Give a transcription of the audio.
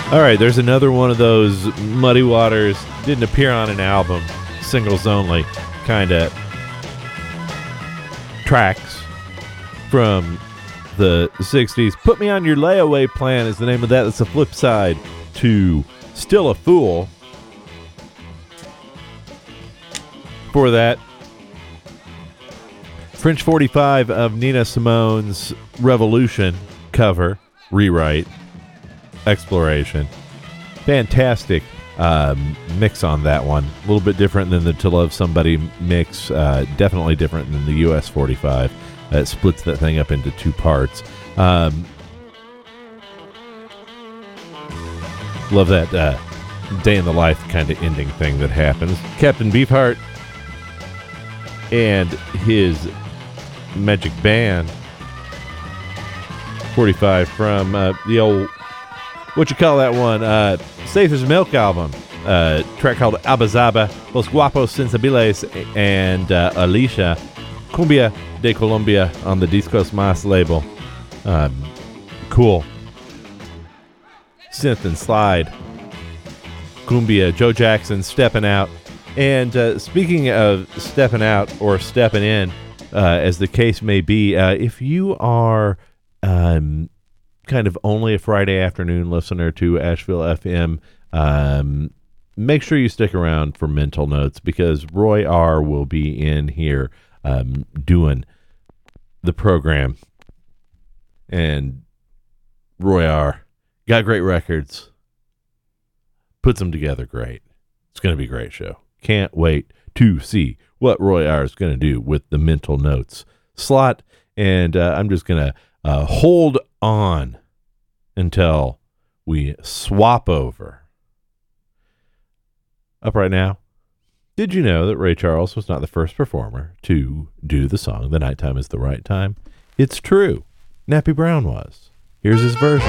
All right, there's another one of those Muddy Waters, didn't appear on an album, singles only kind of tracks from the 60s. Put Me on Your Layaway Plan is the name of that. That's the flip side to Still a Fool. For that, French 45 of Nina Simone's Revolution cover, rewrite, exploration. Fantastic mix on that one. A little bit different than the To Love Somebody mix. Definitely different than the US 45. It splits that thing up into two parts. Love that day in the life kind of ending thing that happens. Captain Beefheart and his Magic Band 45 from the old, what you call that one, Safe as Milk album, track called Abazaba, Los Guapos Sensibiles, and Alicia, Cumbia de Colombia on the Discos Mas label. Cool. Synth and slide. Cumbia, Joe Jackson stepping out. And speaking of stepping out or stepping in, as the case may be, if you are kind of only a Friday afternoon listener to Asheville FM, make sure you stick around for Mental Notes, because Roy R. will be in here doing the program. And Roy R. got great records, puts them together great. It's going to be a great show. Can't wait to see what Roy R. is going to do with the Mental Notes slot. And I'm just going to hold on until we swap over. Up right now, did you know that Ray Charles was not the first performer to do the song "The Nighttime is the Right Time"? It's true. Nappy Brown was. Here's his version.